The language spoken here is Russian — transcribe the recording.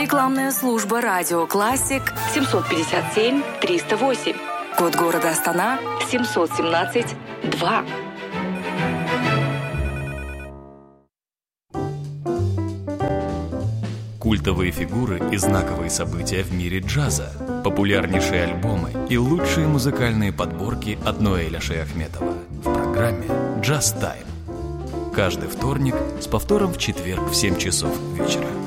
Рекламная служба «Радио Классик» 757-308. Код города Астана 717-2. Культовые фигуры и знаковые события в мире джаза, популярнейшие альбомы и лучшие музыкальные подборки от Ноэля Шейахметова в программе «Джаз Тайм». Каждый вторник с повтором в четверг в 7 часов вечера.